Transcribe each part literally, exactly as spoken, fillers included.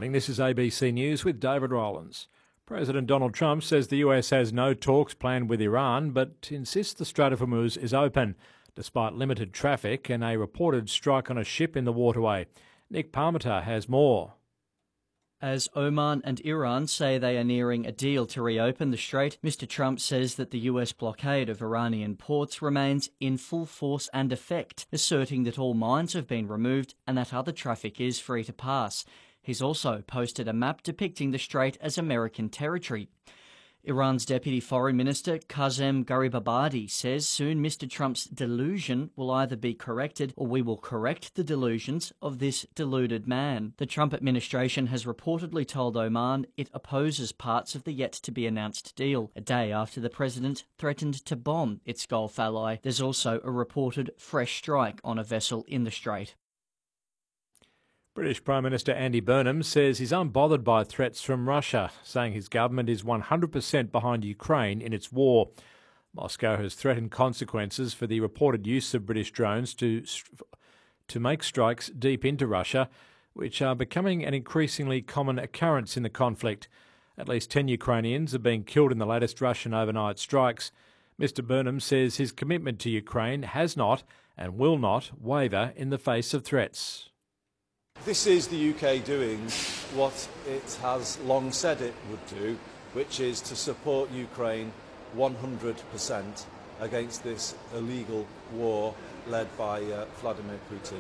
morning. This is A B C News with David Rowlands. President Donald Trump says the U S has no talks planned with Iran, but insists the Strait of Hormuz is open, despite limited traffic and a reported strike on a ship in the waterway. Nick Parmenter has more. As Oman and Iran say they are nearing a deal to reopen the strait, Mister Trump says that the U S blockade of Iranian ports remains in full force and effect, asserting that all mines have been removed and that other traffic is free to pass. He's also posted a map depicting the strait as American territory. Iran's Deputy Foreign Minister Kazem Garibabadi says soon Mister Trump's delusion will either be corrected or we will correct the delusions of this deluded man. The Trump administration has reportedly told Oman it opposes parts of the yet-to-be-announced deal, a day after the president threatened to bomb its Gulf ally. There's also a reported fresh strike on a vessel in the strait. British Prime Minister Andy Burnham says he's unbothered by threats from Russia, saying his government is one hundred percent behind Ukraine in its war. Moscow has threatened consequences for the reported use of British drones to, to make strikes deep into Russia, which are becoming an increasingly common occurrence in the conflict. At least ten Ukrainians have been killed in the latest Russian overnight strikes. Mister Burnham says his commitment to Ukraine has not and will not waver in the face of threats. This is the U K doing what it has long said it would do, which is to support Ukraine one hundred percent against this illegal war led by uh, Vladimir Putin.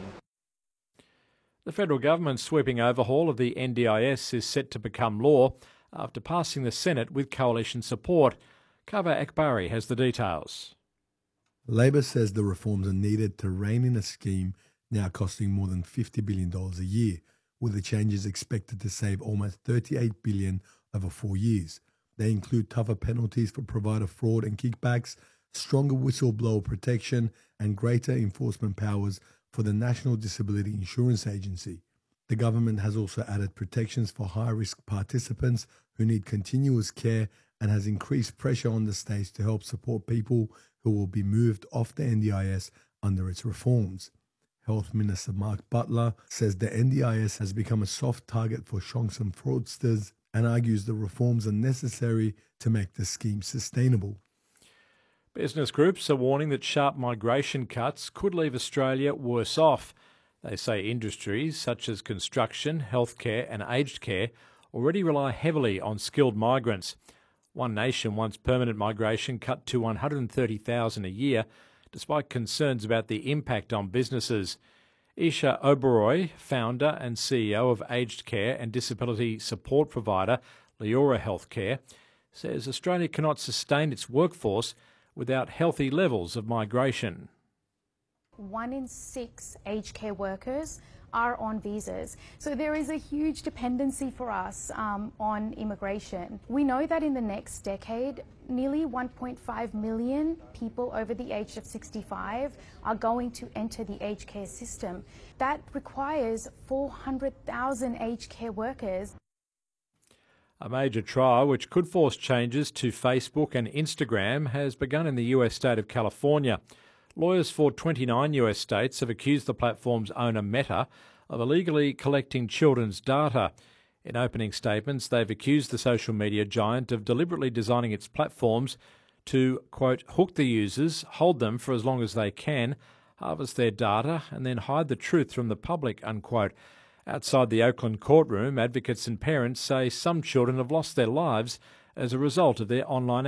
The federal government's sweeping overhaul of the N D I S is set to become law after passing the Senate with coalition support. Kaveh Akbari has the details. Labor says the reforms are needed to rein in a scheme now costing more than fifty billion dollars a year, with the changes expected to save almost thirty-eight billion dollars over four years. They include tougher penalties for provider fraud and kickbacks, stronger whistleblower protection, and greater enforcement powers for the National Disability Insurance Agency. The government has also added protections for high-risk participants who need continuous care and has increased pressure on the states to help support people who will be moved off the N D I S under its reforms. Health Minister Mark Butler says the N D I S has become a soft target for shonks and fraudsters and argues the reforms are necessary to make the scheme sustainable. Business groups are warning that sharp migration cuts could leave Australia worse off. They say industries such as construction, healthcare and aged care already rely heavily on skilled migrants. One Nation wants permanent migration cut to one hundred thirty thousand a year, despite concerns about the impact on businesses. Isha Oberoi, founder and C E O of aged care and disability support provider Leora Healthcare, says Australia cannot sustain its workforce without healthy levels of migration. One in six aged care workers are on visas. So there is a huge dependency for us um, on immigration. We know that in the next decade, nearly one point five million people over the age of sixty-five are going to enter the aged care system. That requires four hundred thousand aged care workers. A major trial which could force changes to Facebook and Instagram has begun in the U S state of California. Lawyers for twenty-nine U S states have accused the platform's owner, Meta, of illegally collecting children's data. In opening statements, they've accused the social media giant of deliberately designing its platforms to, quote, hook the users, hold them for as long as they can, harvest their data, and then hide the truth from the public, unquote. Outside the Oakland courtroom, advocates and parents say some children have lost their lives as a result of their online